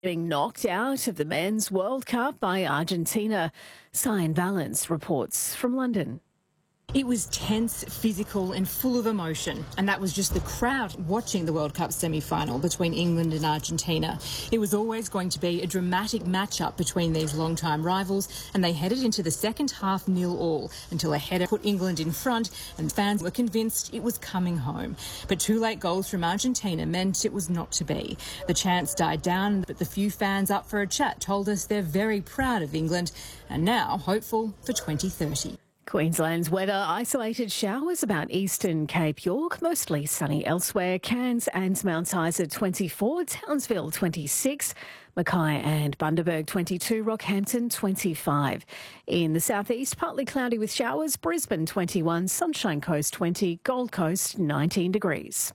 Being knocked out of the Men's World Cup by Argentina. Cyan Valence reports from London. It was tense, physical and full of emotion, and that was just the crowd watching the World Cup semi-final between England and Argentina. It was always going to be a dramatic match-up between these long-time rivals, and they headed into the second half 0-0 until a header put England in front, and fans were convinced it was coming home. But two late goals from Argentina meant it was not to be. The chants died down, but the few fans up for a chat told us they're very proud of England and now hopeful for 2030. Queensland's weather, isolated showers about eastern Cape York, mostly sunny elsewhere. Cairns and Mount Isa 24, Townsville 26, Mackay and Bundaberg 22, Rockhampton 25. In the southeast, partly cloudy with showers, Brisbane 21, Sunshine Coast 20, Gold Coast 19 degrees.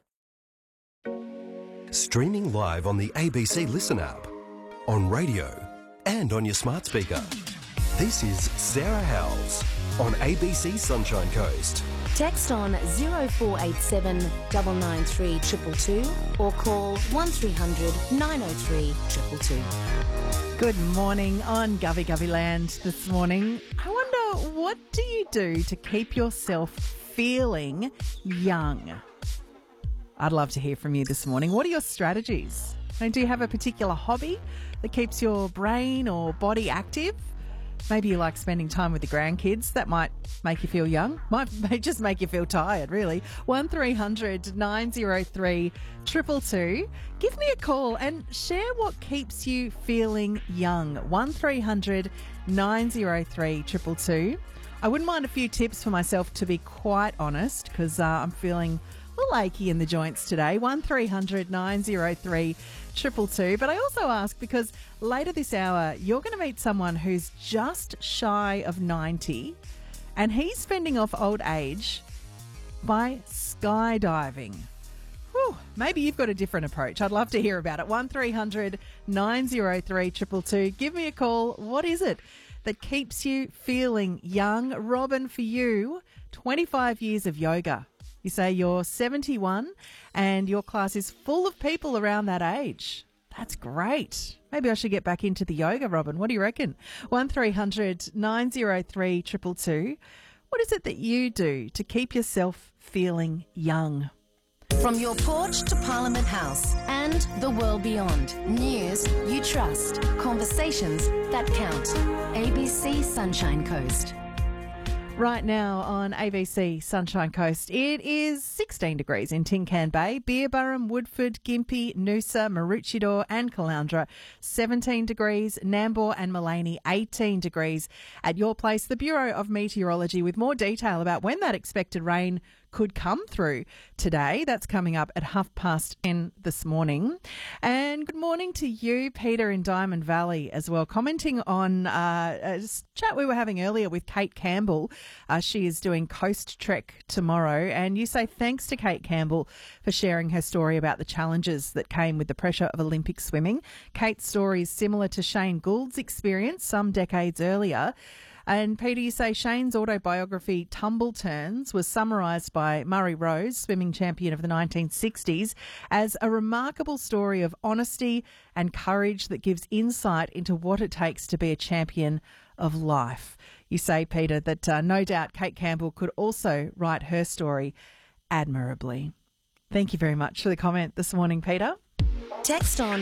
Streaming live on the ABC Listen app, on radio and on your smart speaker. This is Sarah Howells on ABC Sunshine Coast. Text on 0487 993 222 or call 1300 903 222. Good morning on Govy Land this morning. I wonder, what do you do to keep yourself feeling young? I'd love to hear from you this morning. What are your strategies? And do you have a particular hobby that keeps your brain or body active? Maybe you like spending time with the grandkids. That might make you feel young. May just make you feel tired, really. 1300 903 222. Give me a call and share what keeps you feeling young. 1300 903 222. I wouldn't mind a few tips for myself, to be quite honest, because I'm feeling a little achy in the joints today. 1300 903 222. But I also ask because later this hour, you're going to meet someone who's just shy of 90 and he's fending off old age by skydiving. Whew, maybe you've got a different approach. I'd love to hear about it. 1300 903 222. Give me a call. What is it that keeps you feeling young? Robin, for you, 25 years of yoga. You say you're 71 and your class is full of people around that age. That's great. Maybe I should get back into the yoga, Robin. What do you reckon? 1300 903 222. What is it that you do to keep yourself feeling young? From your porch to Parliament House and the world beyond. News you trust. Conversations that count. ABC Sunshine Coast. Right now on ABC Sunshine Coast, it is 16 degrees in Tin Can Bay, Beerburrum, Woodford, Gympie, Noosa, Maroochydore and Caloundra, 17 degrees, Nambour and Maleny, 18 degrees. At your place, the Bureau of Meteorology with more detail about when that expected rain could come through today. That's coming up at 10:30 this morning. And good morning to you, Peter, in Diamond Valley as well, commenting on a chat we were having earlier with Kate Campbell. She is doing Coast Trek tomorrow, and you say thanks to Kate Campbell for sharing her story about the challenges that came with the pressure of Olympic swimming. Kate's story is similar to Shane Gould's experience some decades earlier. And Peter, you say Shane's autobiography, Tumble Turns, was summarised by Murray Rose, swimming champion of the 1960s, as a remarkable story of honesty and courage that gives insight into what it takes to be a champion of life. You say, Peter, that no doubt Kate Campbell could also write her story admirably. Thank you very much for the comment this morning, Peter. Text on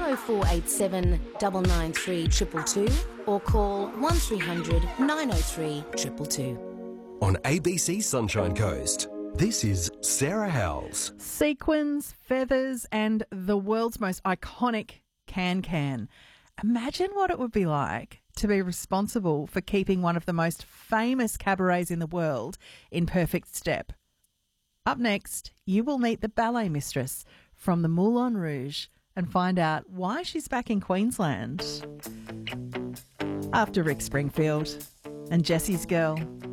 0487 993 222 or call 1300 903 222. On ABC Sunshine Coast, this is Sarah Howells. Sequins, feathers and the world's most iconic can-can. Imagine what it would be like to be responsible for keeping one of the most famous cabarets in the world in perfect step. Up next, you will meet the ballet mistress from the Moulin Rouge and find out why she's back in Queensland. After Rick Springfield and Jesse's Girl.